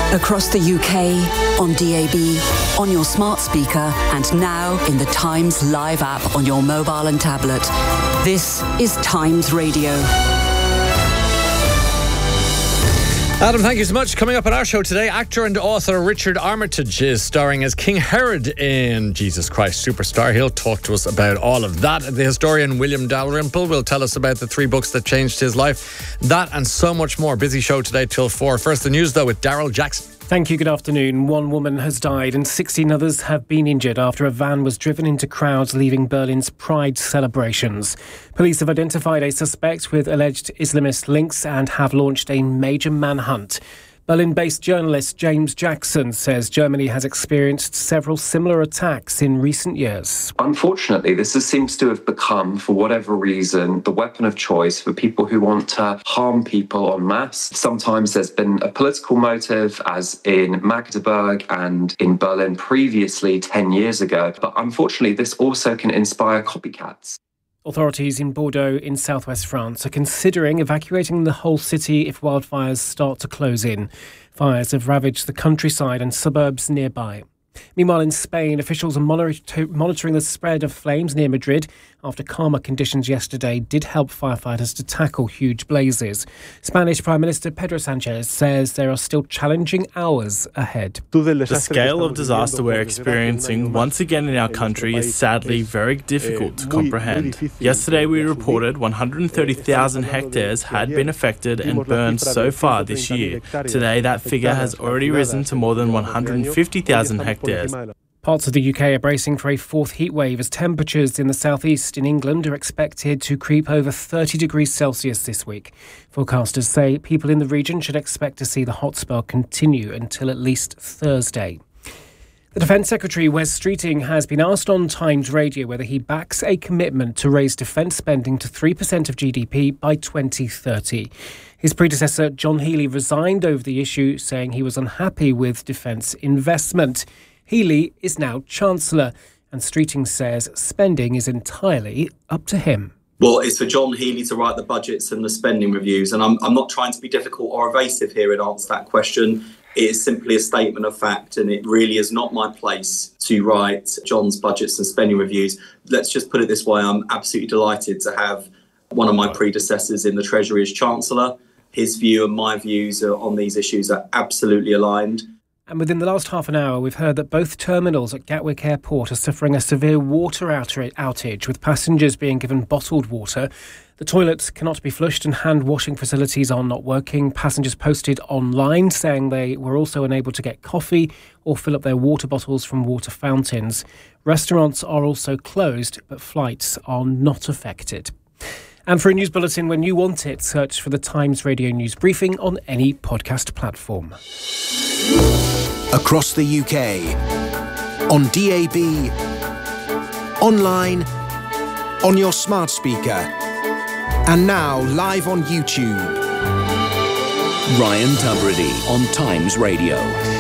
Across the UK, on DAB, on your smart speaker, and now in the Times Live app on your mobile and tablet. This is Times Radio. Adam, thank you so much. Coming up on our show today, actor and author Richard Armitage is starring as King Herod in Jesus Christ Superstar. He'll talk to us about all of that. The historian William Dalrymple will tell us about the 3 books that changed his life. That and so much more. Busy show today till 4. First, the news, though, with Daryl Jackson. Thank you. Good afternoon. 1 woman has died and 16 others have been injured after a van was driven into crowds leaving Berlin's Pride celebrations. Police have identified a suspect with alleged Islamist links and have launched a major manhunt. Berlin-based journalist James Jackson says Germany has experienced several similar attacks in recent years. Unfortunately, this seems to have become, for whatever reason, the weapon of choice for people who want to harm people en masse. Sometimes there's been a political motive, as in Magdeburg and in Berlin previously 10 years ago. But unfortunately, this also can inspire copycats. Authorities in Bordeaux in southwest France are considering evacuating the whole city if wildfires start to close in. Fires have ravaged the countryside and suburbs nearby. Meanwhile, in Spain, officials are monitoring the spread of flames near Madrid after calmer conditions yesterday did help firefighters to tackle huge blazes. Spanish Prime Minister Pedro Sánchez says there are still challenging hours ahead. The scale of disaster we're experiencing once again in our country is sadly very difficult to comprehend. Yesterday we reported 130,000 hectares had been affected and burned so far this year. Today that figure has already risen to more than 150,000 hectares. Parts of the UK are bracing for a 4th heatwave as temperatures in the southeast in England are expected to creep over 30 degrees Celsius this week. Forecasters say people in the region should expect to see the hot spell continue until at least Thursday. The Defence Secretary, Wes Streeting, has been asked on Times Radio whether he backs a commitment to raise defence spending to 3% of GDP by 2030. His predecessor, John Healey, resigned over the issue, saying he was unhappy with defence investment. Healey is now Chancellor, and Streeting says spending is entirely up to him. Well, it's for John Healey to write the budgets and the spending reviews, and I'm not trying to be difficult or evasive here and answer that question. It is simply a statement of fact, and it really is not my place to write John's budgets and spending reviews. Let's just put it this way, I'm absolutely delighted to have one of my predecessors in the Treasury as Chancellor. His view and my views on these issues are absolutely aligned. And within the last half an hour, we've heard that both terminals at Gatwick Airport are suffering a severe water outage, with passengers being given bottled water. The toilets cannot be flushed and hand washing facilities are not working. Passengers posted online saying they were also unable to get coffee or fill up their water bottles from water fountains. Restaurants are also closed, but flights are not affected. And for a news bulletin when you want it, search for the Times Radio News Briefing on any podcast platform. Across the UK, on DAB, online, on your smart speaker, and now live on YouTube. Ryan Tubridy on Times Radio.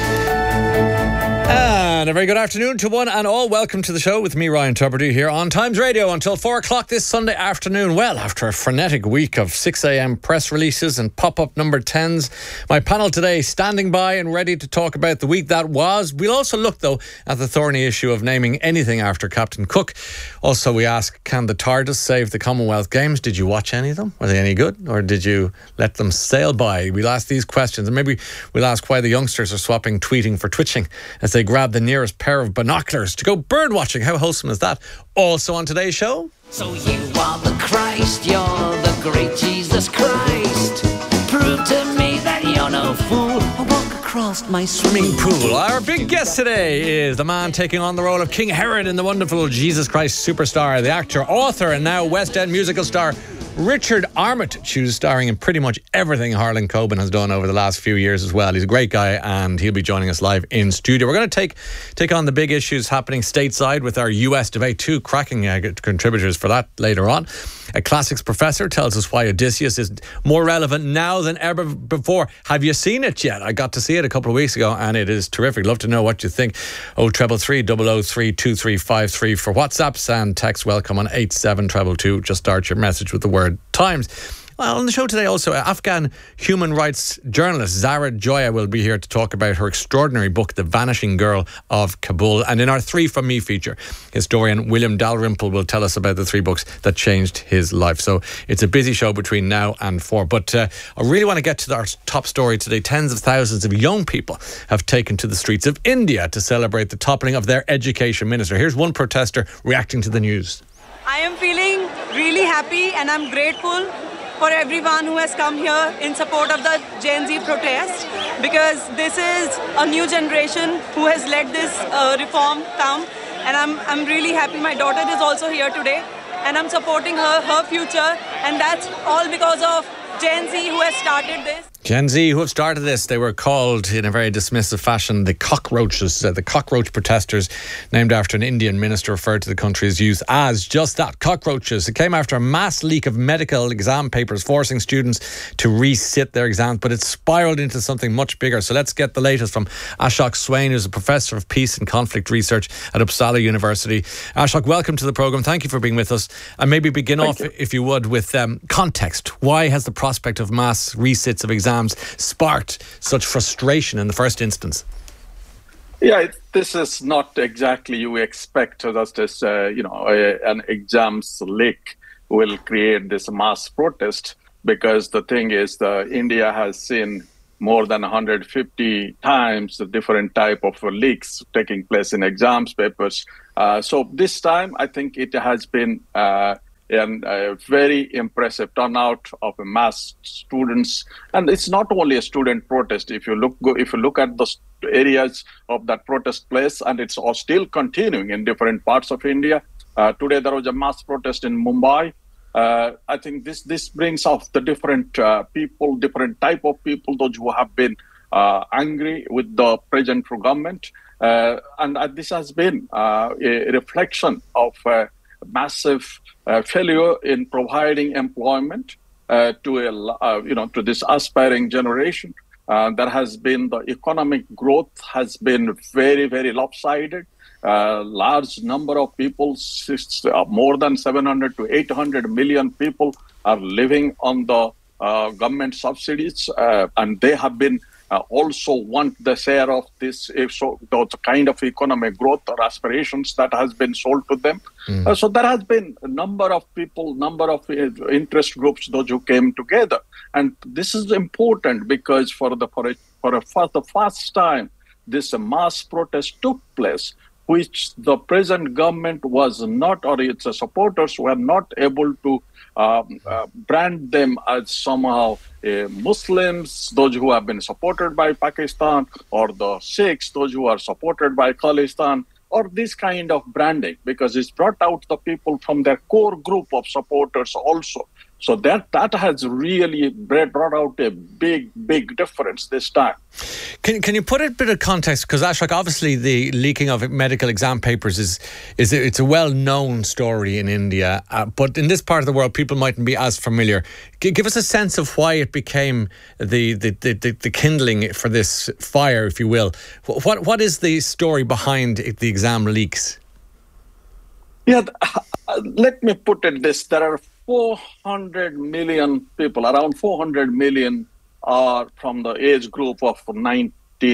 And a very good afternoon to one and all. Welcome to the show with me, Ryan Tubridy, here on Times Radio until 4 o'clock this Sunday afternoon. Well, after a frenetic week of 6 a.m. press releases and pop-up number 10s, my panel today standing by and ready to talk about the week that was. We'll also look, though, at the thorny issue of naming anything after Captain Cook. Also, we ask, can the TARDIS save the Commonwealth Games? Did you watch any of them? Were they any good? Or did you let them sail by? We'll ask these questions, and maybe we'll ask why the youngsters are swapping tweeting for twitching as they grab the nearest pair of binoculars to go bird watching. How wholesome is that? Also on today's show. So you are the Christ, you're the great Jesus Christ. Prove to me that you're no fool. I walk across my swimming pool. Our big guest today is the man taking on the role of King Herod in the wonderful Jesus Christ Superstar, the actor, author, and now West End musical star Richard Armitage, who's starring in pretty much everything Harlan Coben has done over the last few years as well. He's a great guy, and he'll be joining us live in studio. We're going to take on the big issues happening stateside with our US debate. 2 cracking contributors for that later on. A classics professor tells us why Odysseus is more relevant now than ever before. Have you seen it yet? I got to see it a couple of weeks ago, and it is terrific. Love to know what you think. 0333 003 2353 for WhatsApps, and text welcome on 87322. Just start your message with the word Times. Well, on the show today also, Afghan human rights journalist Zara Joya will be here to talk about her extraordinary book, The Vanishing Girl of Kabul. And in our Three From Me feature, historian William Dalrymple will tell us about the 3 books that changed his life. So it's a busy show between now and 4. But I really want to get to our top story today. Tens of thousands of young people have taken to the streets of India to celebrate the toppling of their education minister. Here's one protester reacting to the news. I am feeling really happy and I'm grateful for everyone who has come here in support of the Gen Z protest, because this is a new generation who has let this reform come, and I'm really happy. My daughter is also here today and I'm supporting her future, and that's all because of Gen Z who has started this. Gen Z who have started this. They were called in a very dismissive fashion the cockroaches, the cockroach protesters, named after an Indian minister referred to the country's youth as just that, cockroaches. It came after a mass leak of medical exam papers forcing students to resit their exams, but it spiralled into something much bigger. So let's get the latest from Ashok Swain, who's a professor of peace and conflict research at Uppsala University. Ashok, welcome to the programme. Thank you for being with us. And maybe begin off, if you would, with context. Why has the prospect of mass resits of exams sparked such frustration in the first instance? Yeah, this is not exactly you expect just as an exams leak will create this mass protest, because the thing is, India has seen more than 150 times the different type of leaks taking place in exams papers. So this time, I think it has been and a very impressive turnout of mass students. And it's not only a student protest. If you look at the areas of that protest place, and it's all still continuing in different parts of India. Today there was a mass protest in Mumbai. I think this brings out the different people, different type of people, those who have been angry with the present government. And this has been a reflection of massive failure in providing employment to this aspiring generation. There has been the economic growth has been very, very lopsided. Large number of people, more than 700 to 800 million people are living on the government subsidies, and they have been also want the share of this, the kind of economic growth or aspirations that has been sold to them. So there has been a number of people, number of interest groups, those who came together. And this is important because for the first time, this mass protest took place, which the present government was not, or its supporters were not able to brand them as somehow Muslims, those who have been supported by Pakistan, or the Sikhs, those who are supported by Khalistan, or this kind of branding, because it's brought out the people from their core group of supporters also. So that has really brought out a big difference this time. Can you put a bit of context? Because Ashok, obviously the leaking of medical exam papers it's a well-known story in India, but in this part of the world people mightn't be as familiar. Give us a sense of why it became the kindling for this fire, if you will. What is the story behind the exam leaks? Yeah, let me put it this: there are 400 million people, around 400 million are from the age group of 15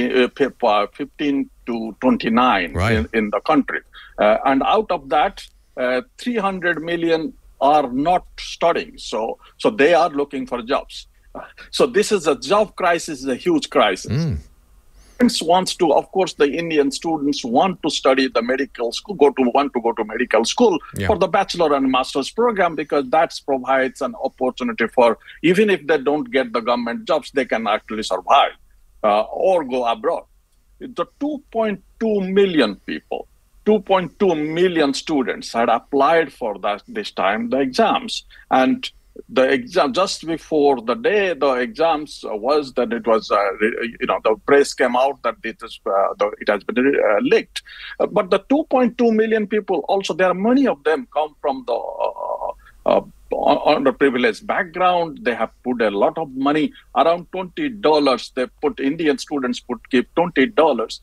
to 29 in the country. And out of that, 300 million are not studying. So they are looking for jobs. So this is a job crisis, is a huge crisis. Of course, the Indian students want to study the medical school, want to go to medical school for the bachelor and master's program, because that provides an opportunity for, even if they don't get the government jobs, they can actually survive or go abroad. The 2.2 million people, 2.2 million students had applied for this time, the exams. And the exam, just before the day the exams was, that it was, the press came out that it has been leaked. But the 2.2 million people also, there are many of them come from the underprivileged background. They have put a lot of money, around $20. They put Indian students give $20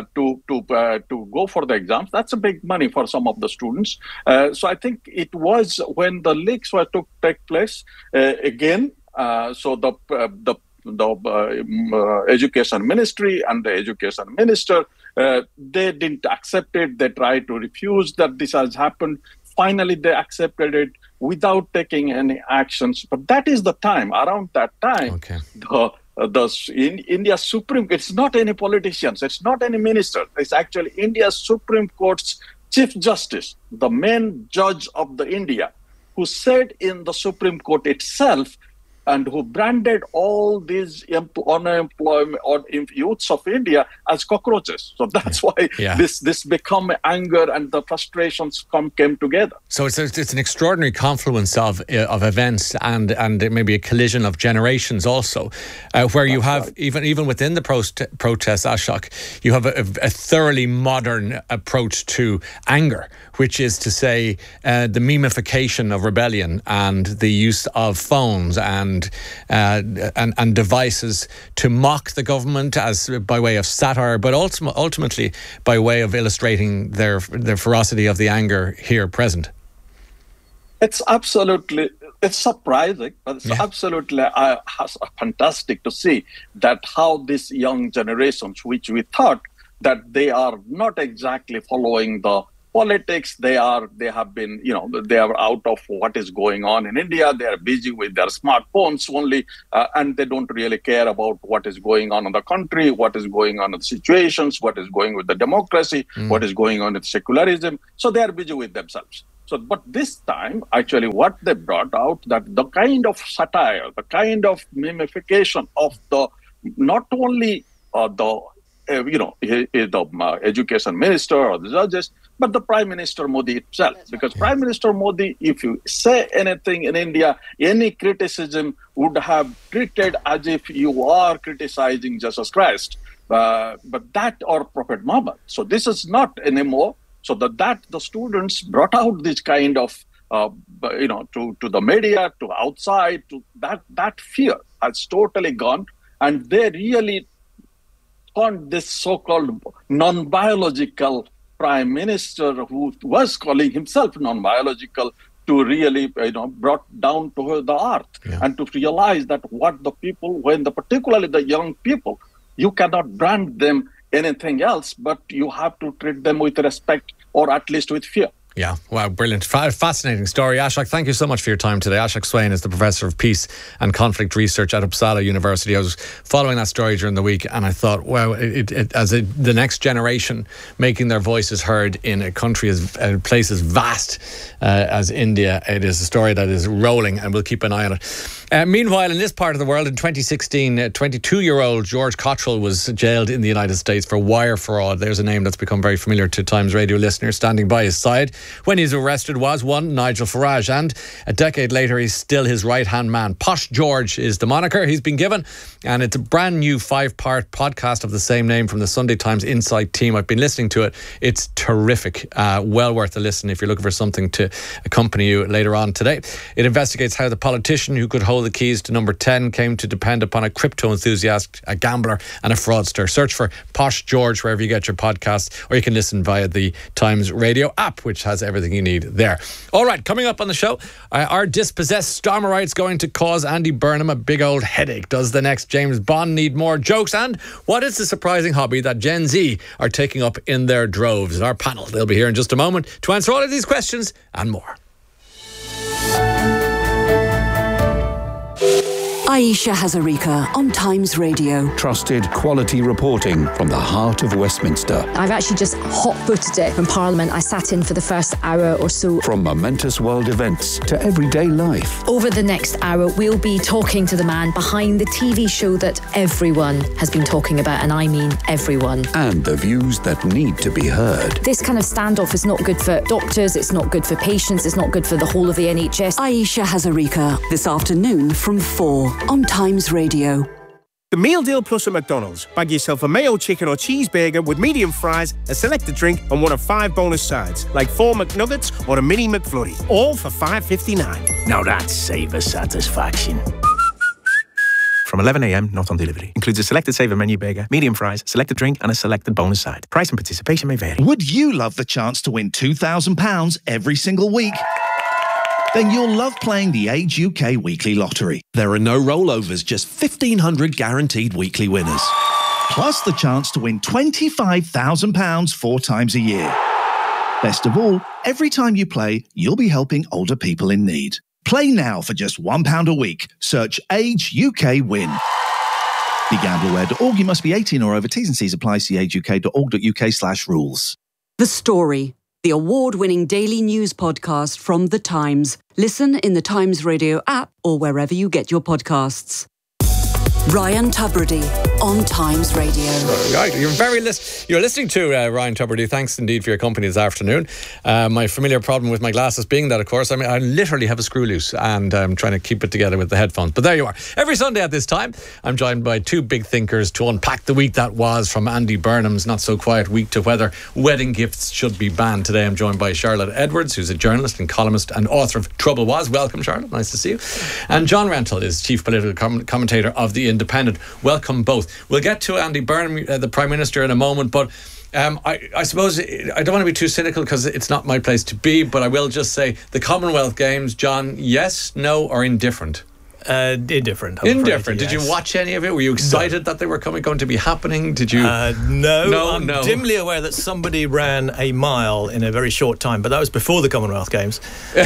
to go for the exams. That's a big money for some of the students. So I think it was when the leaks take place again. So the education ministry and the education minister, they didn't accept it. They tried to refuse that this has happened. Finally, they accepted it without taking any actions. But that is the time. Around that time, in India's Supreme, it's not any politicians, it's not any minister. It's actually India's Supreme Court's Chief Justice, the main judge of the India, who said in the Supreme Court itself, and who branded all these unemployment or youths of India as cockroaches. So that's why this become anger and the frustrations came together. So it's an extraordinary confluence of events and maybe a collision of generations also, where you have even within the protests, Ashok, you have a thoroughly modern approach to anger, which is to say the memification of rebellion and the use of phones and devices to mock the government as by way of satire, but ultimately by way of illustrating the ferocity of the anger here present. It's surprising, but it's absolutely fantastic to see that how these young generations, which we thought that they are not exactly following the politics, they have been, they are out of what is going on in India. They are busy with their smartphones only, and they don't really care about what is going on in the country, what is going on in the situations, what is going with the democracy, what is going on with secularism. So they are busy with themselves. So, but this time, actually, what they brought out, that the kind of satire, the kind of memification of the, not only the education minister or the judges, but the Prime Minister Modi itself. Because Prime Minister Modi, if you say anything in India, any criticism would have treated as if you are criticizing Jesus Christ, but that or Prophet Muhammad. So this is not anymore. So that the students brought out this kind of, to the media, to outside, to that fear has totally gone, and they really found this so-called non-biological Prime Minister, who was calling himself non-biological, to really, brought down to the earth and to realize that what the people, particularly the young people, you cannot brand them anything else, but you have to treat them with respect or at least with fear. Yeah, wow, brilliant. Fascinating story. Ashok, thank you so much for your time today. Ashok Swain is the Professor of Peace and Conflict Research at Uppsala University. I was following that story during the week and I thought, wow, the next generation making their voices heard in a country, a place as vast as India, it is a story that is rolling and we'll keep an eye on it. Meanwhile, in this part of the world, in 2016, 22-year-old George Cottrell was jailed in the United States for wire fraud. There's a name that's become very familiar to Times Radio listeners. Standing by his side when he's arrested was one Nigel Farage, and a decade later he's still his right-hand man. Posh George is the moniker he's been given, and it's a brand new 5-part podcast of the same name from the Sunday Times Insight team. I've been listening to it. It's terrific. Well worth a listen if you're looking for something to accompany you later on today. It investigates how the politician who could hold the keys to number 10 came to depend upon a crypto enthusiast, a gambler and a fraudster. Search for Posh George wherever you get your podcasts, or you can listen via the Times Radio app, which has everything you need there. All right, coming up on the show, are dispossessed Stormerites going to cause Andy Burnham a big old headache? Does the next James Bond need more jokes? And what is the surprising hobby that Gen Z are taking up in their droves? In our panel, they'll be here in just a moment to answer all of these questions and more. Ayesha Hazarika on Times Radio. Trusted quality reporting from the heart of Westminster. I've actually just hot-footed it from Parliament. I sat in for the first hour or so. From momentous world events to everyday life. Over the next hour, we'll be talking to the man behind the TV show that everyone has been talking about, and I mean everyone. And the views that need to be heard. This kind of standoff is not good for doctors, it's not good for patients, it's not good for the whole of the NHS. Ayesha Hazarika, this afternoon from 4 on Times Radio. The Meal Deal Plus at McDonald's. Bag yourself a mayo chicken or cheeseburger with medium fries, a selected drink, and one of 5 bonus sides, like 4 McNuggets or a mini McFlurry. All for $5.59. Now that's savor satisfaction. From 11 a.m, not on delivery. Includes a selected saver menu burger, medium fries, selected drink, and a selected bonus side. Price and participation may vary. Would you love the chance to win £2,000 every single week? Then you'll love playing the Age UK Weekly Lottery. There are no rollovers, just 1,500 guaranteed weekly winners. Plus the chance to win £25,000 4 times a year. Best of all, every time you play, you'll be helping older people in need. Play now for just £1 a week. Search Age UK Win. BeGambleAware.org. You must be 18 or over. T's and C's apply. See ageuk.org.uk/rules. The Story, the award-winning daily news podcast from The Times. Listen in the Times Radio app or wherever you get your podcasts. Ryan Tubridy on Times Radio. Right, you're listening to Ryan Tubridy. Thanks indeed for your company this afternoon. My familiar problem with my glasses being that, of course, I literally have a screw loose and I'm trying to keep it together with the headphones. But there you are. Every Sunday at this time, I'm joined by 2 big thinkers to unpack the week that was, from Andy Burnham's not so quiet week to whether wedding gifts should be banned. Today I'm joined by Charlotte Edwards, who's a journalist and columnist and author of Trouble Was. Welcome, Charlotte. Nice to see you. And John Rentoul is chief political commentator of The Independent. Welcome both. We'll get to Andy Burnham, the Prime Minister, in a moment, but I suppose I don't want to be too cynical because it's not my place to be, but I will just say the Commonwealth Games, John, yes, no, or indifferent? Indifferent. Indifferent. Yes. Did you watch any of it? Were you excited that they were going to be happening? Did you? No. I'm dimly aware that somebody ran a mile in a very short time, but that was before the Commonwealth Games,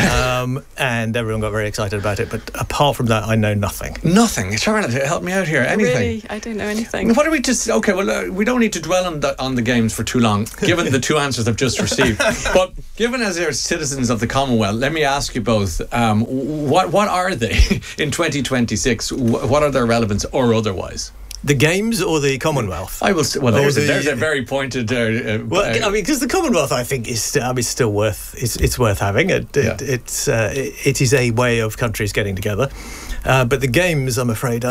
and everyone got very excited about it. But apart from that, I know nothing. Nothing. Charlotte, help me out here. Anything? Really, I don't know anything. What are we just? Okay, well, we don't need to dwell on the games for too long, given the 2 answers I've just received. But given as they're citizens of the Commonwealth, let me ask you both: what are they in 2026? What are their relevance or otherwise? The Games or the Commonwealth? I will. Well, there's a very pointed. Well, I mean, because the Commonwealth, I think, is still worth. It's worth having. It is a way of countries getting together. But the Games, I'm afraid,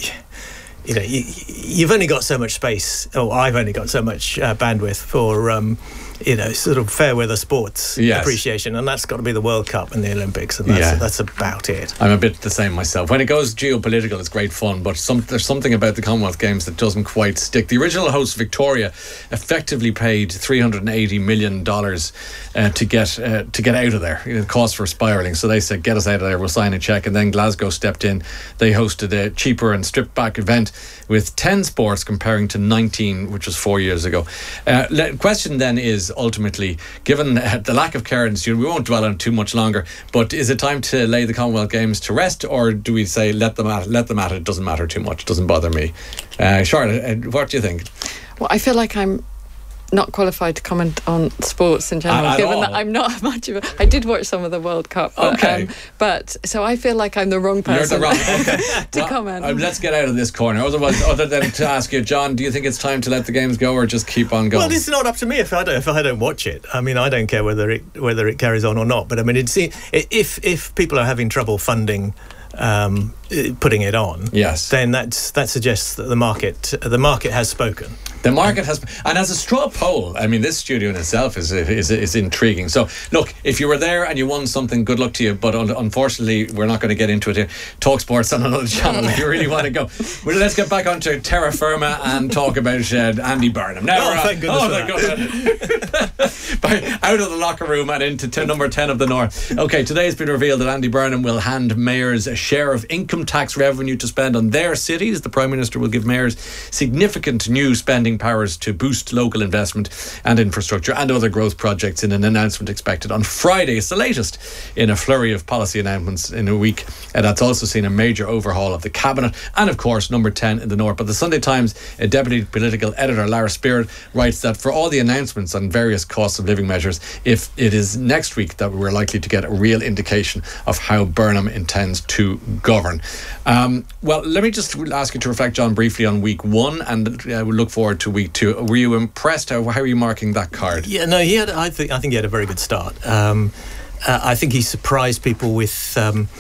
you've only got so much space. Or I've only got so much bandwidth for. Sort of fair weather sports appreciation, and that's got to be the World Cup and the Olympics, and that's about it. I'm a bit the same myself. When it goes geopolitical, it's great fun, but there's something about the Commonwealth Games that doesn't quite stick. The original host, Victoria, effectively paid $380 million to get out of there. The costs were spiralling, so they said, get us out of there, we'll sign a cheque. And then Glasgow stepped in. They hosted a cheaper and stripped back event with 10 sports comparing to 19, which was 4 years ago. Question then is, ultimately, given the lack of care in the student, we won't dwell on it too much longer, but is it time to lay the Commonwealth Games to rest, or do we say let them at it, it doesn't matter too much, it doesn't bother me? Charlotte, what do you think? Well, I feel like I'm not qualified to comment on sports in general, given that I'm not much of a... I did watch some of the World Cup, but so I feel like I'm the wrong person to comment. Let's get out of this corner. Other than to ask you, John, do you think it's time to let the games go or just keep on going? Well, it's not up to me if I don't watch it. I mean, I don't care whether it carries on or not. But I mean, if people are having trouble funding putting it on, then that suggests that the market has spoken. The market has, and as a straw poll, I mean, this studio in itself is intriguing. So, look, if you were there and you won something, good luck to you. But unfortunately, we're not going to get into it here. Talk Sports on another channel if you really want to go. Well, let's get back onto terra firma and talk about Andy Burnham. Now, thank goodness. Out of the locker room and into number 10 of the North. Okay, today it's been revealed that Andy Burnham will hand mayors a share of income tax revenue to spend on their cities. The Prime Minister will give mayors significant new spending powers to boost local investment and infrastructure and other growth projects in an announcement expected on Friday. It's the latest in a flurry of policy announcements in a week. That's also seen a major overhaul of the cabinet and, of course, number 10 in the North. But the Sunday Times deputy political editor Lara Spirit writes that for all the announcements on various cost of living measures, if it is next week that we're likely to get a real indication of how Burnham intends to govern. Well, let me just ask you to reflect, John, briefly on week one, and we'll look forward to week two. Were you impressed? How are you marking that card? Yeah, no, I think he had a very good start. I think he surprised people with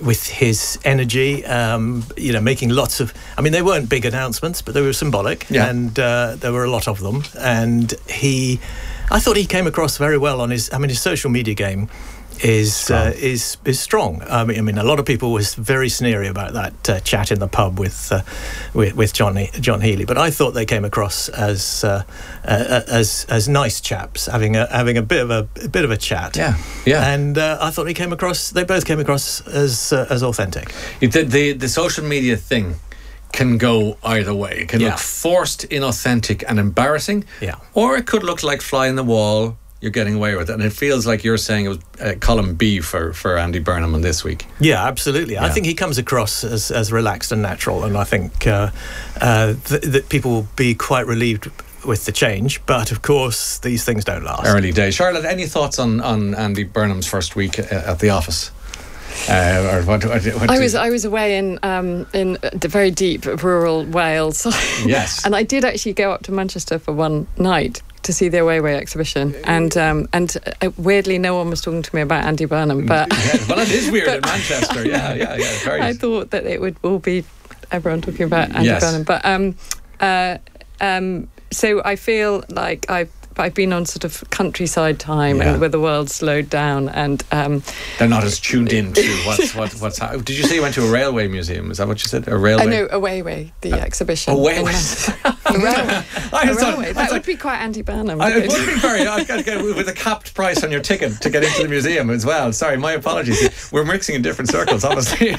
with his energy, making lots of... I mean, they weren't big announcements, but they were symbolic, and there were a lot of them. And I thought he came across very well on his social media game is strong. I mean, a lot of people was very sneery about that chat in the pub with John Healey, but I thought they came across as nice chaps having a bit of a chat. Yeah. And I thought they both came across as authentic. The social media thing can go either way. It can look forced, inauthentic, and embarrassing. Yeah. Or it could look like fly in the wall. You're getting away with it, and it feels like you're saying it was column B for Andy Burnham on This Week. Yeah, absolutely. I think he comes across as relaxed and natural, and I think that people will be quite relieved with the change. But of course, these things don't last. Early days. Charlotte, any thoughts on Andy Burnham's first week at the office? I was away in the very deep rural Wales. Yes, and I did actually go up to Manchester for one night to see the Away exhibition, and weirdly no one was talking to me about Andy Burnham, but well, it is weird in Manchester. Very. I thought that it would all be everyone talking about Andy Burnham, but so I feel like I've been on sort of countryside time and where the world slowed down, and they're not as tuned in to what's happening. Did you say you went to a railway museum? Is that what you said? A railway? No, Away, the exhibition. Away. Railway. That would be quite Andy Burnham. It would be very. I've got to go with a capped price on your ticket to get into the museum as well. Sorry, my apologies. We're mixing in different circles, honestly.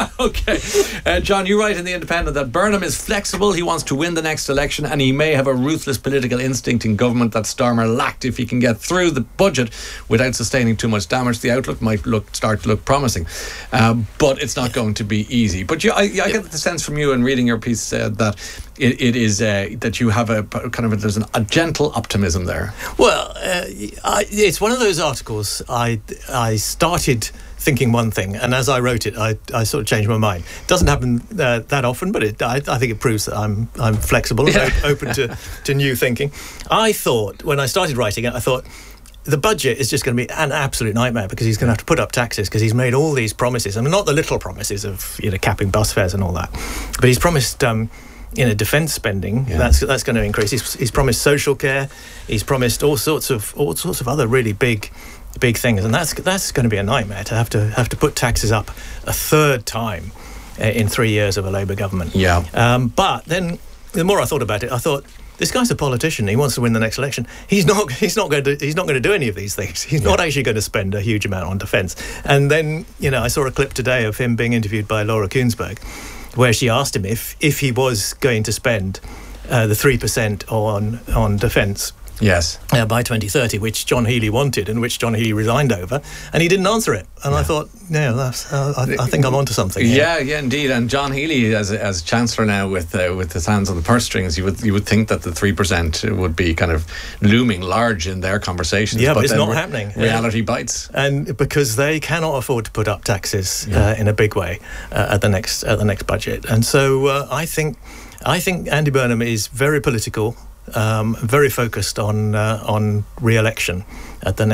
Okay, John, you write in The Independent that Burnham is flexible. He wants to win the next election, and he may have a ruthless political instinct in government that Starmer lacked. If he can get through the budget without sustaining too much damage, the outlook might start to look promising, but it's not going to be easy. But I get the sense from you in reading your piece that it is that you have a kind of there's a gentle optimism there. Well, it's one of those articles I started thinking one thing, and as I wrote it, I sort of changed my mind. It doesn't happen that often, but I think it proves that I'm flexible and open to new thinking. I thought, when I started writing it, I thought the budget is just going to be an absolute nightmare because he's going to have to put up taxes because he's made all these promises, and not the little promises of capping bus fares and all that, but he's promised defence spending. That's going to increase. He's promised social care. He's promised all sorts of other really big things, and that's going to be a nightmare to have to put taxes up a third time in 3 years of a Labour government. But then the more I thought about it, I thought, this guy's a politician. He wants to win the next election. He's not going to do any of these things. He's not actually going to spend a huge amount on defence. And then I saw a clip today of him being interviewed by Laura Kuenssberg, where she asked him if he was going to spend the 3% on defence. Yes. By 2030, which John Healey wanted and which John Healey resigned over, and he didn't answer it. And I thought, I think I'm onto something here. Yeah, indeed. And John Healey, as Chancellor now, with his hands on the purse strings, you would think that the 3% would be kind of looming large in their conversations. Yeah, but it's not happening. Reality bites, and because they cannot afford to put up taxes in a big way at the next budget. And so I think Andy Burnham is very political. Very focused on re-election at the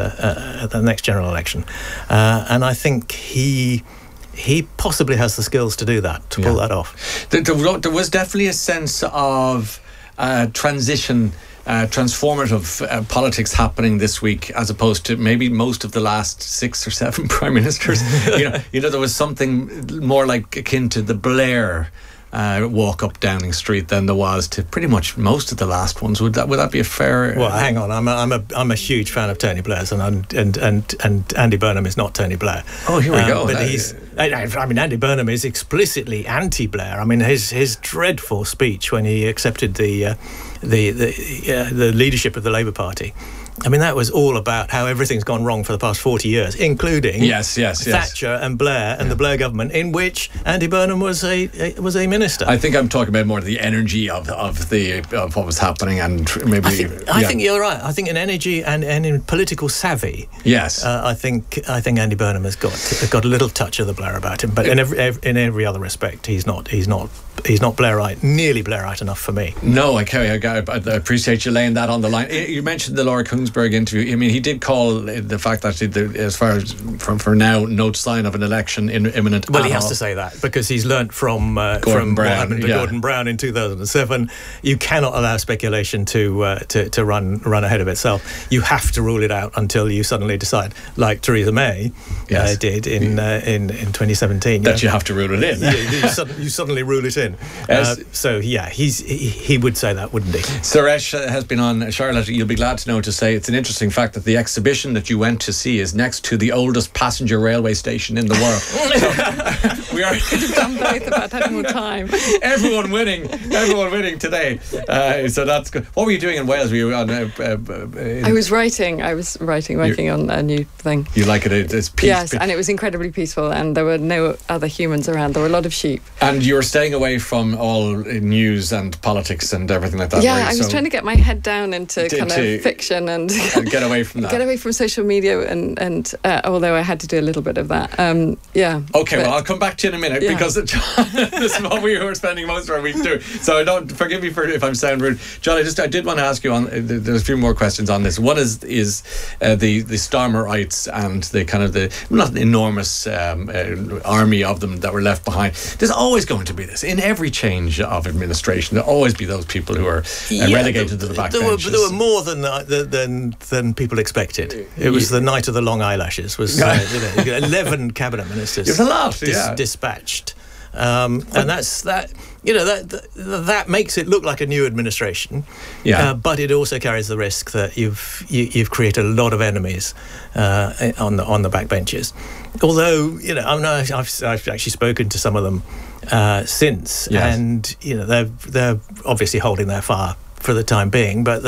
next general election, and I think he possibly has the skills to do that, to pull that off. There was definitely a sense of transition, transformative politics happening this week, as opposed to maybe most of the last 6 or 7 prime ministers. There was something more like akin to the Blair walk up Downing Street than there was to pretty much most of the last ones. Would that be a fair? Well, hang on. I'm a huge fan of Tony Blair's, and Andy Burnham is not Tony Blair. Oh, here we go. But Andy Burnham is explicitly anti-Blair. I mean, his dreadful speech when he accepted the leadership of the Labour Party. I mean, that was all about how everything's gone wrong for the past 40 years, including Thatcher and Blair and the Blair government, in which Andy Burnham was a minister. I think I'm talking about more the energy of what was happening, and maybe. I think you're right. I think in energy and in political savvy. Yes. I think Andy Burnham has got a little touch of the Blair about him, but in every other respect, he's not Blairite, nearly Blairite enough for me. No, I appreciate you laying that on the line. You mentioned the Laura Kuenssberg Johannesburg interview, I mean, he did call the fact that as far as for now, no sign of an election imminent. Well, he has to say that because he's learnt from what happened to Gordon Brown in 2007. You cannot allow speculation to run ahead of itself. You have to rule it out until you suddenly decide, like Theresa May did in 2017. That you have to rule it in. You suddenly rule it in. He would say that, wouldn't he? Suresh has been on. Charlotte, you'll be glad to know to say it's an interesting fact that the exhibition that you went to see is next to the oldest passenger railway station in the world. So, we are could have done both if I'd had more time. Everyone winning today. So that's good. What were you doing in Wales? Were you on? I was writing, working on a new thing. You like it? It's peaceful. Yes, and it was incredibly peaceful, and there were no other humans around. There were a lot of sheep. And you were staying away from all news and politics and everything like that. Yeah, I was trying to get my head down into kind of fiction and get away from that. Get away from social media, and although I had to do a little bit of that. Okay, well, I'll come back to you in a minute because this is what we were spending most of our week doing. So don't forgive me if I'm sound rude, John. I did want to ask you on. There's a few more questions on this. One is the Starmerites and the kind of the not an enormous army of them that were left behind. There's always going to be this in every change of administration. There'll always be those people who are relegated to the back benches. There were more than people expected. It was the night of the long eyelashes. Was 11 cabinet ministers. It was a lot. Dispatched. And that's that. That makes it look like a new administration. But it also carries the risk that you've created a lot of enemies on the backbenches. Although I've actually spoken to some of them since, and they're obviously holding their fire for the time being, but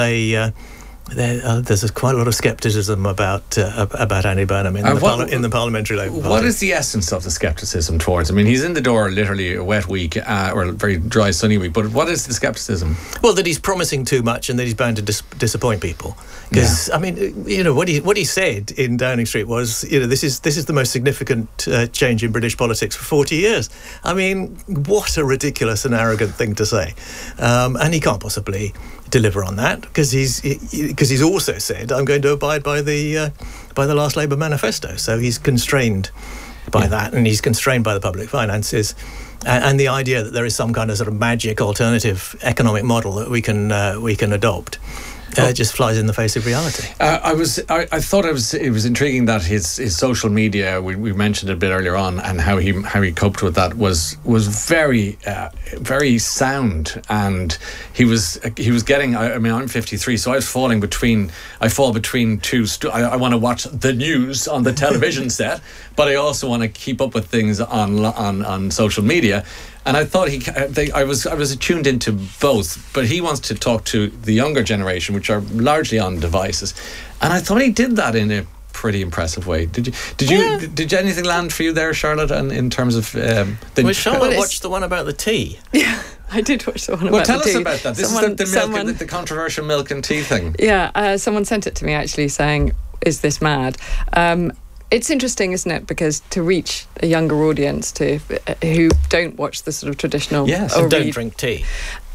there's quite a lot of scepticism about Andy Burnham in the Parliamentary Labour Party. What is the essence of the scepticism towards? I mean, he's in the door literally a wet week or a very dry, sunny week, but what is the scepticism? Well, that he's promising too much and that he's bound to disappoint people. Because, I mean, what he said in Downing Street was, this is the most significant change in British politics for 40 years. I mean, what a ridiculous and arrogant thing to say. And he can't possibly deliver on that because he's also said, I'm going to abide by the last Labour manifesto. So he's constrained by that, and he's constrained by the public finances and the idea that there is some kind of sort of magic alternative economic model that we can adopt. It just flies in the face of reality. I thought it was intriguing that his social media, we mentioned it a bit earlier on, and how he coped with that was very very sound, and he was getting. I mean, I'm 53, so I fall between two. I want to watch the news on the television set, but I also want to keep up with things on social media. And I thought I was tuned into both, but he wants to talk to the younger generation, which are largely on devices, and I thought he did that in a pretty impressive way. Did anything land for you there, Charlotte? And in terms of Charlotte watched the one about the tea. Yeah, I did watch the one about the tea. Well, tell us about that. This is the controversial milk and tea thing. Yeah, someone sent it to me actually saying, "Is this mad?" It's interesting, isn't it? Because to reach a younger audience who don't watch the sort of traditional... Yes, and don't drink tea.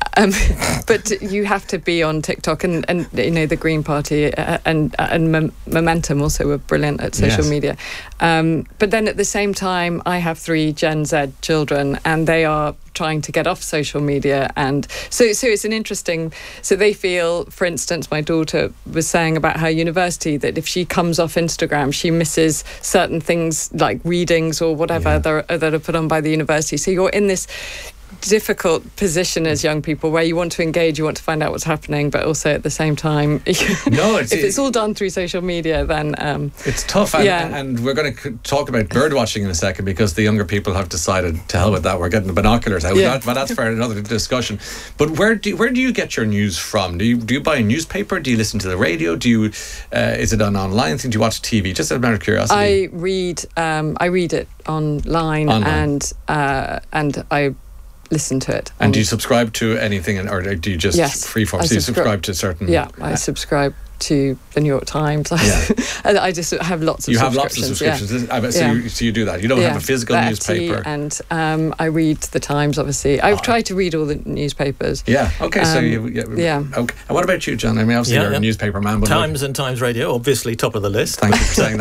But you have to be on TikTok, and the Green Party and Momentum also were brilliant at social media. But then at the same time, I have 3 Gen Z children, and they are trying to get off social media, and so it's an interesting. So they feel, for instance, my daughter was saying about her university that if she comes off Instagram, she misses certain things like readings or whatever that are put on by the university. So you're in this difficult position as young people where you want to engage, you want to find out what's happening, but also at the same time, if it's all done through social media, then it's tough. And we're going to talk about bird watching in a second, because the younger people have decided to hell with that. We're getting the binoculars out. But that's for another discussion. But where do you get your news from? Do you buy a newspaper? Do you listen to the radio? Do you is it an online thing? Do you watch TV? Just a matter of curiosity. I read it online. And I listen to it. And do you subscribe to anything, or do you just freeform? So you subscribe to certain... Yeah, I subscribe to the New York Times. And I just have lots of subscriptions. You have lots of subscriptions. So you do that. You don't have a physical newspaper. And I read the Times, obviously. I've tried to read all the newspapers. Yeah. Okay. Okay. And what about you, John? I mean, obviously you're a newspaper man. But Times and Times Radio, obviously top of the list. Thank you for saying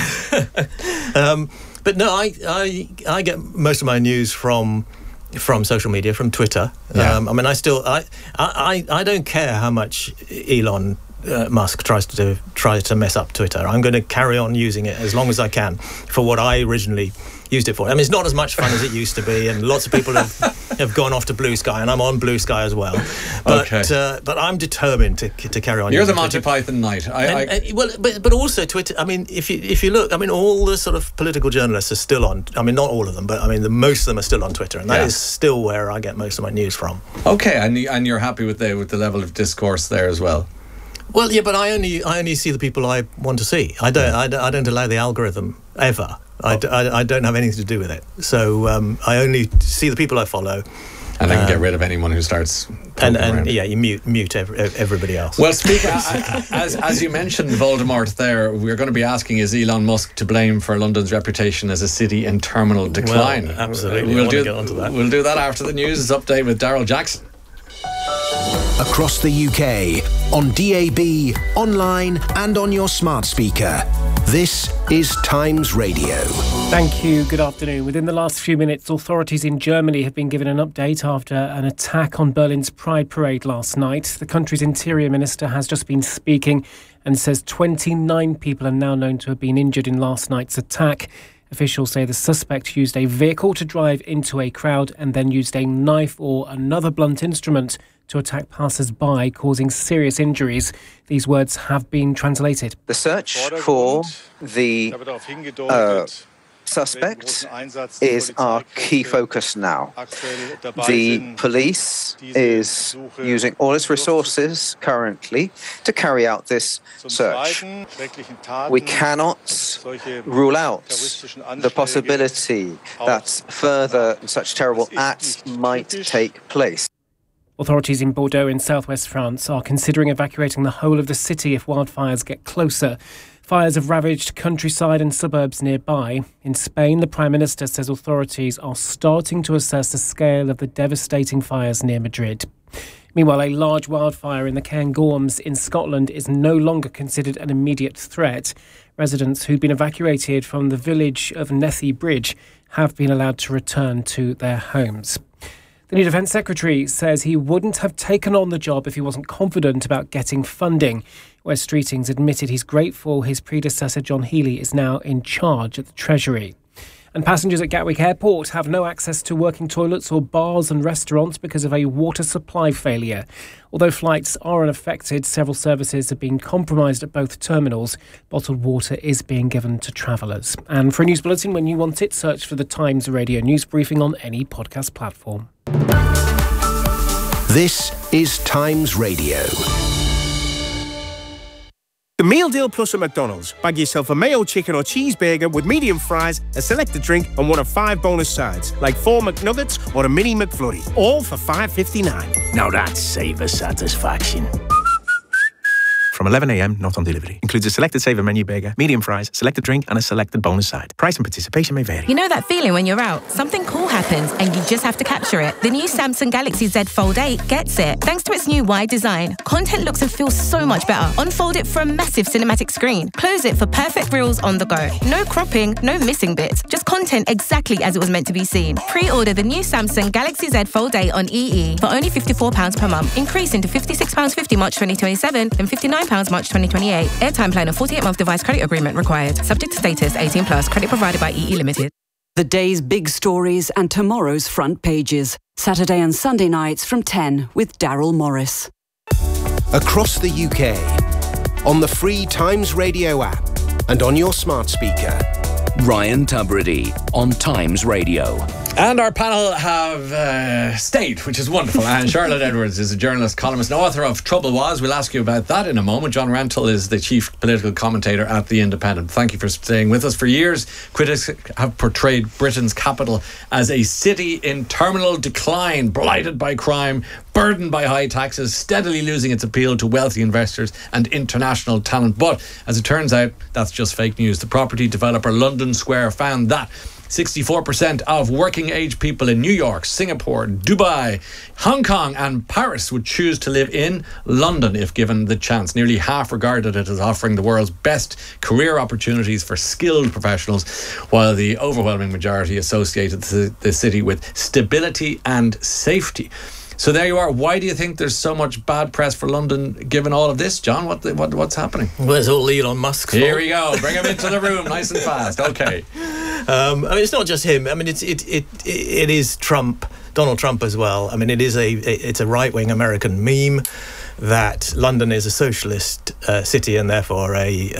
that. But no, I get most of my news from social media, from Twitter. I mean, I don't care how much Elon Musk tries to mess up Twitter. I'm going to carry on using it as long as I can for what I originally used it for. I mean, it's not as much fun as it used to be, and lots of people have gone off to Blue Sky, and I'm on Blue Sky as well. But I'm determined to carry on. You're the Monty Python knight. But also Twitter. I mean, if you look, I mean, all the sort of political journalists are still on. I mean, not all of them, but I mean, most of them are still on Twitter, and that is still where I get most of my news from. Okay, and you're happy with the level of discourse there as well. Well, yeah, but I only see the people I want to see. I don't allow the algorithm ever. I don't have anything to do with it. So I only see the people I follow. And then get rid of anyone who starts you mute everybody else. Well, as you mentioned Voldemort there, we're going to be asking, is Elon Musk to blame for London's reputation as a city in terminal decline? Well, absolutely. We'll get onto that. We'll do that after the news update with Daryl Jackson. Across the UK, on DAB, online and on your smart speaker. This is Times Radio. Thank you. Good afternoon. Within the last few minutes, authorities in Germany have been given an update after an attack on Berlin's Pride Parade last night. The country's interior minister has just been speaking and says 29 people are now known to have been injured in last night's attack. Officials say the suspect used a vehicle to drive into a crowd and then used a knife or another blunt instrument to attack passers-by, causing serious injuries. These words have been translated. The search for the suspect is our key focus now. The police is using all its resources currently to carry out this search. We cannot rule out the possibility that further such terrible acts might take place. Authorities in Bordeaux in southwest France are considering evacuating the whole of the city if wildfires get closer. Fires have ravaged countryside and suburbs nearby. In Spain, the Prime Minister says authorities are starting to assess the scale of the devastating fires near Madrid. Meanwhile, a large wildfire in the Cairngorms in Scotland is no longer considered an immediate threat. Residents who'd been evacuated from the village of Nethy Bridge have been allowed to return to their homes. The new Defence Secretary says he wouldn't have taken on the job if he wasn't confident about getting funding. Wes Streetings admitted he's grateful his predecessor John Healey is now in charge at the Treasury. And passengers at Gatwick Airport have no access to working toilets or bars and restaurants because of a water supply failure. Although flights are unaffected, several services have been compromised at both terminals. Bottled water is being given to travellers. And for a news bulletin when you want it, search for the Times Radio News Briefing on any podcast platform. This is Times Radio. The Meal Deal Plus at McDonald's. Bag yourself a mayo chicken or cheeseburger with medium fries, a selected drink, and one of 5 bonus sides, like 4 McNuggets or a mini McFlurry. All for $5.59. Now that's savor satisfaction. From 11 a.m, not on delivery. Includes a selected Saver menu burger, medium fries, selected drink, and a selected bonus side. Price and participation may vary. You know that feeling when you're out? Something cool happens and you just have to capture it. The new Samsung Galaxy Z Fold 8 gets it. Thanks to its new wide design, content looks and feels so much better. Unfold it for a massive cinematic screen. Close it for perfect reels on the go. No cropping, no missing bits. Just content exactly as it was meant to be seen. Pre-order the new Samsung Galaxy Z Fold 8 on EE for only £54 per month, increasing to £56.50 March 2027 and £59 March 2028. Airtime plan and 48-month device credit agreement required. Subject to status, 18+. Credit provided by EE Limited. The day's big stories and tomorrow's front pages. Saturday and Sunday nights from 10 with Daryl Morris. Across the UK, on the free Times Radio app and on your smart speaker. Ryan Tubridy on Times Radio. And our panel have stayed, which is wonderful. And Charlotte Edwards is a journalist, columnist, and author of Trouble Was. We'll ask you about that in a moment. John Rentoul is the chief political commentator at The Independent. Thank you for staying with us. For years, critics have portrayed Britain's capital as a city in terminal decline, blighted by crime, burdened by high taxes, steadily losing its appeal to wealthy investors and international talent. But as it turns out, that's just fake news. The property developer London Square found that 64% of working age people in New York, Singapore, Dubai, Hong Kong and Paris would choose to live in London if given the chance. Nearly half regarded it as offering the world's best career opportunities for skilled professionals, while the overwhelming majority associated the city with stability and safety. So there you are. Why do you think there's so much bad press for London given all of this, John? What's happening? Well, it's all Elon Musk's fault. Here we go. Bring him into the room nice and fast. Okay. I mean, it's not just him. I mean, it is Trump, Donald Trump as well. I mean, it's a right-wing American meme that London is a socialist city and therefore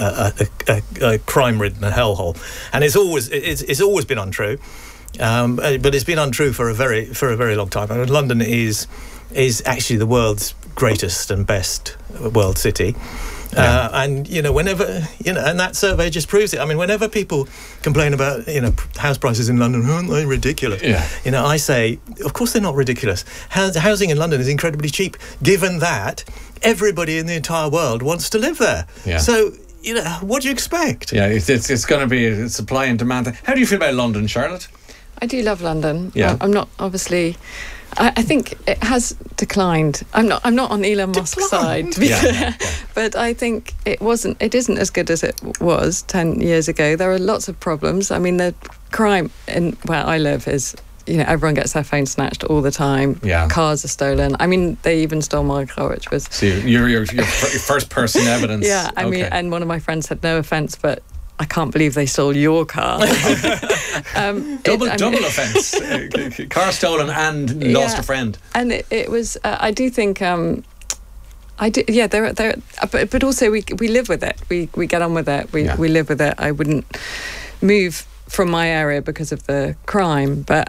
a crime-ridden hellhole, and it's always been untrue. But it's been untrue for a very long time. I mean, London is actually the world's greatest and best world city. And whenever and that survey just proves it. I mean, whenever people complain about house prices in London, aren't they ridiculous? Yeah. I say, of course they're not ridiculous. Housing in London is incredibly cheap, given that everybody in the entire world wants to live there. Yeah. So what do you expect? Yeah, it's going to be a supply and demand thing. How do you feel about London, Charlotte? I do love London. Yeah. I'm not obviously. I think it has declined. I'm not on Elon Musk's side, to be clear. But I think it isn't as good as it was 10 years ago. There are lots of problems. I mean, the crime in where I live is, everyone gets their phone snatched all the time. Yeah. Cars are stolen. I mean, they even stole my car, which was... So your first person evidence. Yeah, I mean, and one of my friends said, no offence, but I can't believe they stole your car. Double offence. Car stolen and lost a friend. And it was. I do think. I do. Yeah. There. But also we live with it. We get on with it. We live with it. I wouldn't move from my area because of the crime. But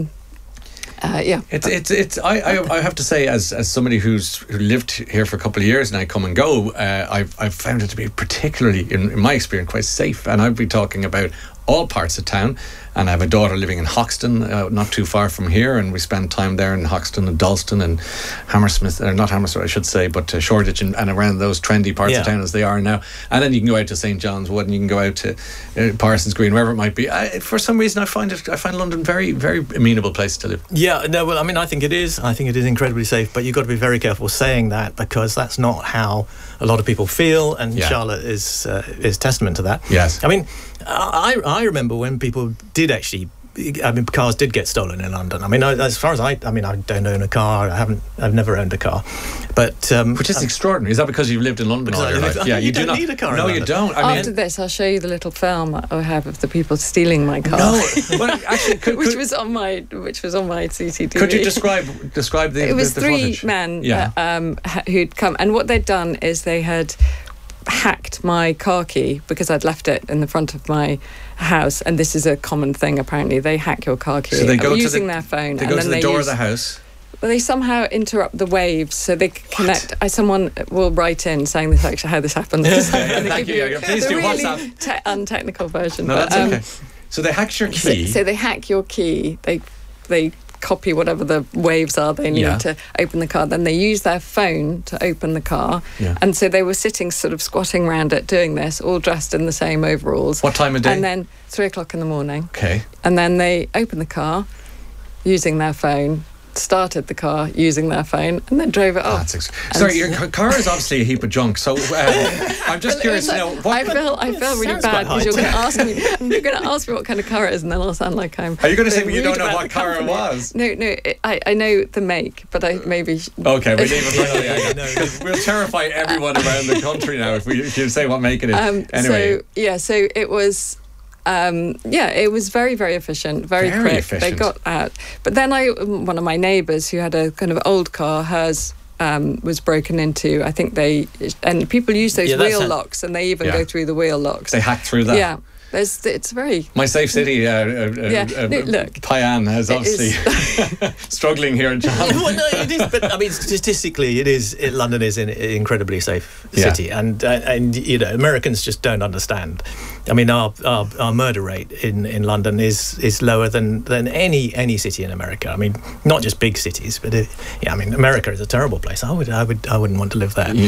yeah. It's. I have to say, as somebody who lived here for a couple of years and I come and go, I've found it to be particularly, in my experience, quite safe. And I've been talking about all parts of town. And I have a daughter living in Hoxton, not too far from here, and we spend time there in Hoxton and Dalston and Hammersmith, or not Hammersmith I should say, but Shoreditch and around those trendy parts of town as they are now. And then you can go out to St John's Wood and you can go out to Parsons Green, wherever it might be. For some reason I find London very, very amenable place to live. Yeah, no, well, I mean, I think it is incredibly safe, but you've got to be very careful saying that, because that's not how a lot of people feel, and Charlotte is testament to that. Yes. I mean, I remember when people did actually, cars did get stolen in London. I mean, as far as I don't own a car. I've never owned a car, but which is extraordinary. Is that because you've lived in London all your life? Yeah, you do not need a car. No, you don't. After this, I'll show you the little film I have of the people stealing my car. No, well, actually, which was on my CCTV. Could you describe the? It was the three footage? men who'd come, and what they'd done is they had hacked my car key because I'd left it in the front of my house, and this is a common thing apparently. They hack your car key. So they go using their phone. They go to the door of the house. Well, they somehow interrupt the waves so they connect. Someone will write in saying this actually how this happened. Thank you. Please do really WhatsApp. Untechnical version. No, that's okay. So they hack your key. So they hack your key. They copy whatever the waves are they need to open the car. Then they use their phone to open the car. Yeah. And so they were sitting sort of squatting around it doing this, all dressed in the same overalls. What time of day? And then 3:00 in the morning. Okay. And then they opened the car using their phone, started the car using their phone, and then drove it off. Sorry, your car is obviously a heap of junk. So I'm just curious to know. I feel really bad because you're going to ask me. You're going to ask me what kind of car it is, and then I'll sound like I'm. Are you going to say you don't know what car it was? No. I know the make, but I maybe. Okay, we leave it. We'll terrify everyone around the country now if you say what make it is. Anyway. So it was. It was very, very efficient, very quick. Efficient. They got out. But then one of my neighbours who had a kind of old car, hers was broken into. I think and people use those wheel locks, and they even go through the wheel locks. They hack through that? Yeah. It's very... My safe city, look, Payan, is obviously struggling here, John. Well, no, it is, but I mean, statistically, London is an incredibly safe city, and Americans just don't understand. I mean, our murder rate in London is lower than any city in America. I mean, not just big cities, but I mean, America is a terrible place. I wouldn't want to live there.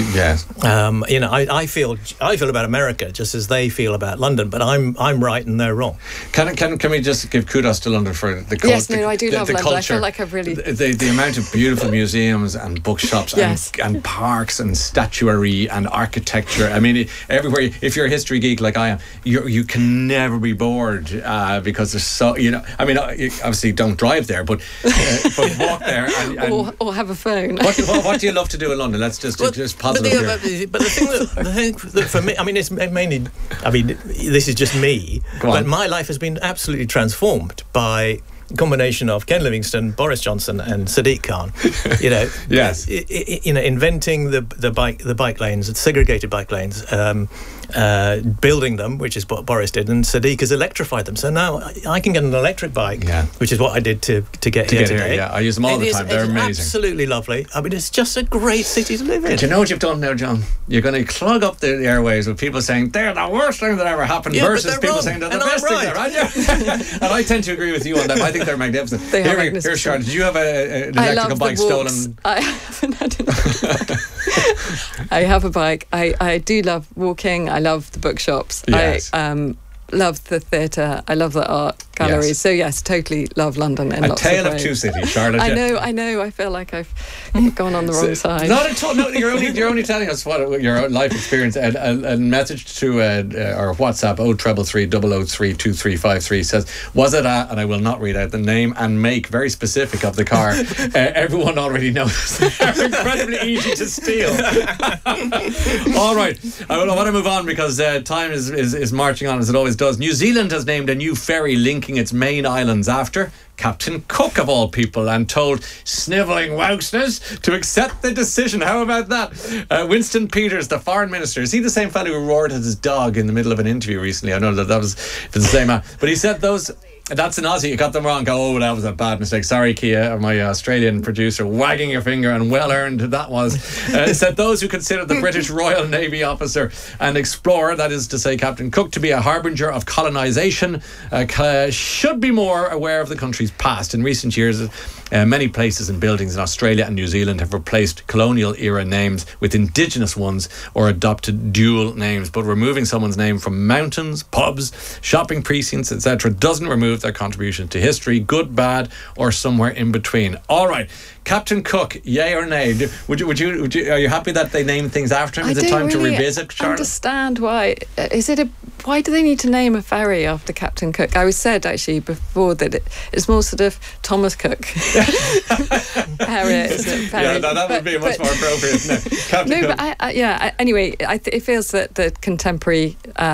I feel about America just as they feel about London, but I'm right and they're wrong. Can we just give kudos to London for the culture? Yes, I do love London. Culture. I feel like I've really the amount of beautiful museums and bookshops and parks and statuary and architecture. I mean, everywhere. If you're a history geek like I am, you can never be bored because there's so I mean, obviously don't drive there, but walk there or have a phone. What do you love to do in London? Let's just positive. But the thing that for me, I mean, it's mainly. I mean, this is just me, but my life has been absolutely transformed by a combination of Ken Livingstone, Boris Johnson, and Sadiq Khan. Yes, inventing the bike lanes, the segregated bike lanes. Building them, which is what Boris did, and Sadiq has electrified them. So now I can get an electric bike, which is what I did to get here today. Yeah, I use them all the time. They're amazing. Absolutely lovely. I mean, it's just a great city to live in. Do you know what you've done now, John? You're going to clog up the airways with people saying they're the worst thing that ever happened versus people saying they're the best thing that ever happened. And I tend to agree with you on that. I think they're magnificent. Here's Charlotte. Did you have an electrical bike stolen? I haven't had an I have a bike. I do love walking. I love the bookshops. Yes. I love the theatre. I love the art galleries. Yes. So yes, totally love London. In a lots tale of of two cities, Charlotte. I know. I feel like I've gone on the wrong side. Not at all. No, you're only telling us what your life experience. A message to our WhatsApp 0333 003 2353 says, was it and I will not read out the name and make, very specific of the car. Everyone already knows. They're incredibly easy to steal. All right, I want to move on because time is marching on as it always does. New Zealand has named a new ferry linking its main islands after Captain Cook, of all people, and told snivelling Wowsners to accept the decision. How about that? Winston Peters, the foreign minister, is he the same fellow who roared at his dog in the middle of an interview recently? I know that was the same man, but he said that's an Aussie. You got them wrong. Oh, that was a bad mistake. Sorry, Kia, my Australian producer, wagging your finger, and well earned that was. Said those who consider the British Royal Navy officer and explorer, that is to say Captain Cook, to be a harbinger of colonisation, should be more aware of the country's past. In recent years, many places and buildings in Australia and New Zealand have replaced colonial era names with indigenous ones or adopted dual names, but removing someone's name from mountains, pubs, shopping precincts, etc. doesn't remove their contribution to history, good, bad, or somewhere in between. All right, Captain Cook, yay or nay? Would you? Are you happy that they named things after him? Is it time to revisit, Charlotte? I understand why. Why do they need to name a ferry after Captain Cook? I was said actually before that it's more sort of Thomas Cook. Harriet, isn't it? Yeah, that would be much more appropriate. No, Captain Cook. But anyway, it feels that the contemporary,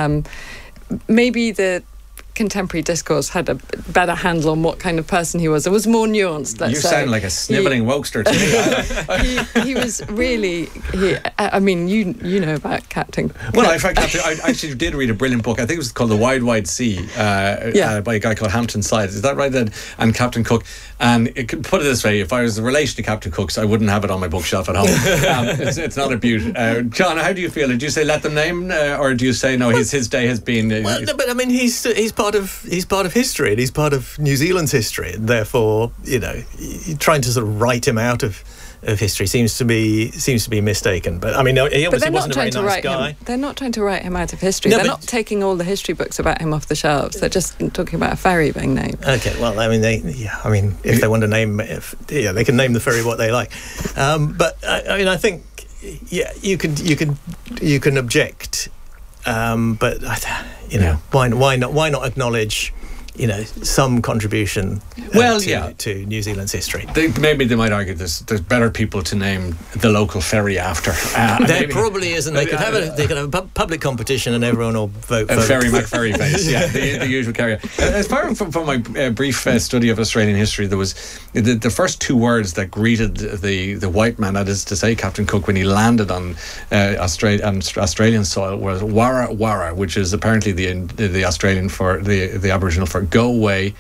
maybe the contemporary discourse had a better handle on what kind of person he was. It was more nuanced, let's say. You sound like a snivelling wokester to me. He was really... I mean, you know about Captain Cook. Well, in fact, I actually did read a brilliant book. I think it was called The Wide, Wide Sea by a guy called Hampton Sides. Is that right? And Captain Cook. And put it this way, if I was a relation to Captain Cook's, I wouldn't have it on my bookshelf at home. It's not a beaut. John, how do you feel? Did you say let them name, or do you say no? His day has been. Well, no, but I mean, he's part of history, and he's part of New Zealand's history, and therefore, trying to sort of write him out of history seems to be mistaken. But I mean, he obviously wasn't a very nice guy. They're not trying to write him out of history. They're not taking all the history books about him off the shelves. They're just talking about a ferry being named. Okay, well, I mean, if they want to name, they can name the ferry what they like. But I mean, I think, you can object, but why not acknowledge some contribution to New Zealand's history. Maybe they might argue there's better people to name the local ferry after. There probably isn't. They could have a public competition and everyone will vote for Ferry McFerry face. Yeah, the usual carrier. As far from my brief study of Australian history, there was the first two words that greeted the white man, that is to say Captain Cook, when he landed on Australian soil, was Warra Warra, which is apparently the Australian for the Aboriginal for go away.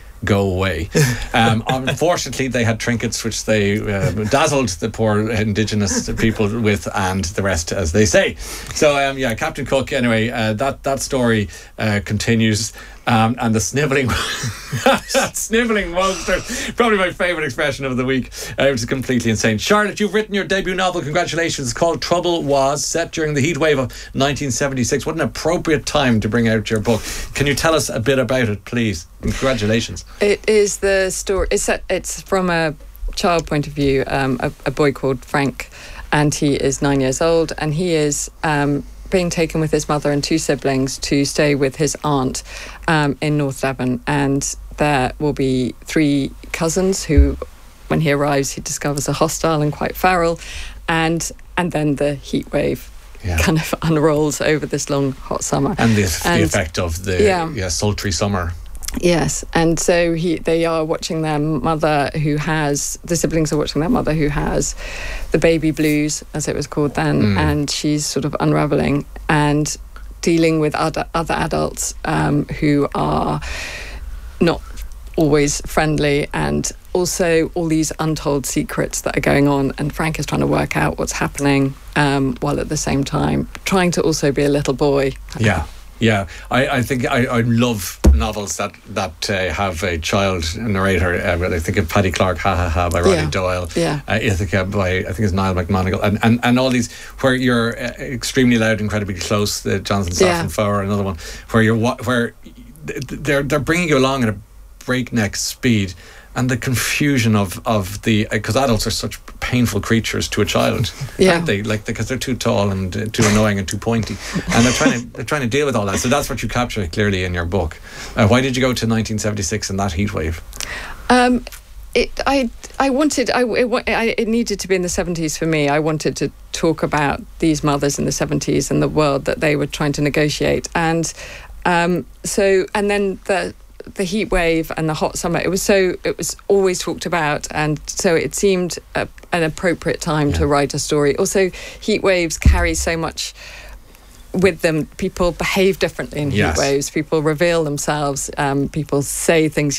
Unfortunately, they had trinkets which they dazzled the poor indigenous people with, and the rest, as they say. So, Captain Cook. Anyway, that story continues. And the snivelling snivelling monster, probably my favourite expression of the week, which is completely insane. Charlotte, you've written your debut novel. Congratulations. It's called Trouble Was, set during the heatwave of 1976. What an appropriate time to bring out your book. Can you tell us a bit about it, please? Congratulations. It is the story. It's from a child point of view, a boy called Frank, and he is 9 years old, and he is being taken with his mother and two siblings to stay with his aunt in North Devon, and there will be three cousins who, when he arrives, he discovers are hostile and quite feral, and then the heat wave kind of unrolls over this long hot summer, and the effect of the sultry summer. Yes, and so they are watching their mother the siblings are watching their mother who has the baby blues, as it was called then, and she's sort of unravelling and dealing with other adults who are not always friendly, and also all these untold secrets that are going on, and Frank is trying to work out what's happening while at the same time trying to also be a little boy. Yeah, I think I love novels that have a child narrator. I think of Paddy Clark, Ha Ha Ha by Rodney Doyle, Ithaca by, I think it's Niall McMonigal, and all these where you're extremely loud, incredibly close. The Jonathan Safran Foer, another one where they're bringing you along at a breakneck speed. And the confusion of the, because adults are such painful creatures to a child, aren't they? Because they're too tall and too annoying and too pointy, and they're trying to deal with all that. So that's what you capture clearly in your book. Why did you go to 1976 and that heat wave? It needed to be in the 70s for me. I wanted to talk about these mothers in the 70s and the world that they were trying to negotiate, and then the heat wave and the hot summer, it was always talked about, and so it seemed an appropriate time to write a story. Also, heat waves carry so much with them. People behave differently in heat waves. People reveal themselves. People say things,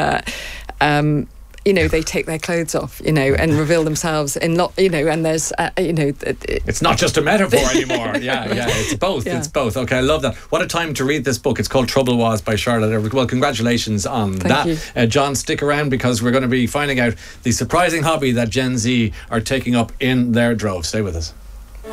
they take their clothes off, and reveal themselves and there's, It's not just a metaphor anymore. It's both. It's both. Okay, I love that. What a time to read this book. It's called Trouble Was by Charlotte. Well, congratulations on that. John, stick around, because we're going to be finding out the surprising hobby that Gen Z are taking up in their droves. Stay with us.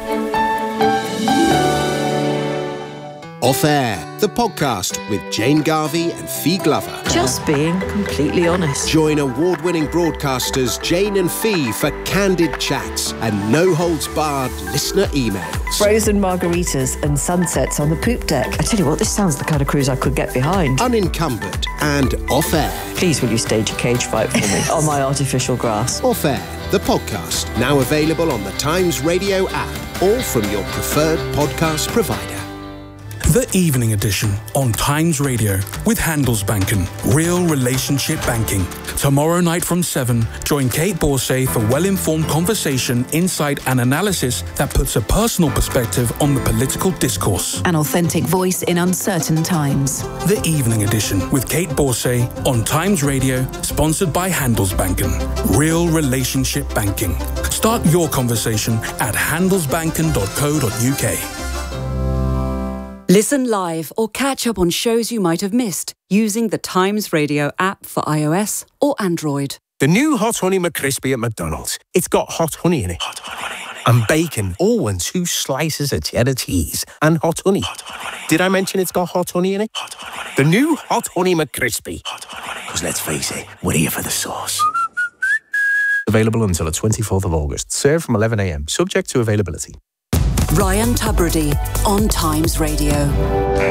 Off Air, the podcast with Jane Garvey and Fee Glover. Just being completely honest. Join award-winning broadcasters Jane and Fee for candid chats and no-holds-barred listener emails. Frozen margaritas and sunsets on the poop deck. I tell you what, this sounds the kind of cruise I could get behind. Unencumbered and Off Air. Please will you stage a cage fight for me on my artificial grass. Off Air, the podcast, now available on the Times Radio app or from your preferred podcast provider. The Evening Edition on Times Radio with Handelsbanken, real relationship banking. Tomorrow night from 7, join Kate Borsay for well-informed conversation, insight and analysis that puts a personal perspective on the political discourse. An authentic voice in uncertain times. The Evening Edition with Kate Borsay on Times Radio, sponsored by Handelsbanken, real relationship banking. Start your conversation at handelsbanken.co.uk. Listen live or catch up on shows you might have missed using the Times Radio app for iOS or Android. The new Hot Honey McCrispy at McDonald's. It's got hot honey in it. Hot honey. And bacon, and 2 slices of cheddar cheese. And hot honey. Did I mention it's got hot honey in it? Hot honey. The new Hot Honey McCrispy. Because let's face it, we're here for the sauce. Available until the 24th of August. Served from 11 a.m. Subject to availability. Ryan Tubridy on Times Radio.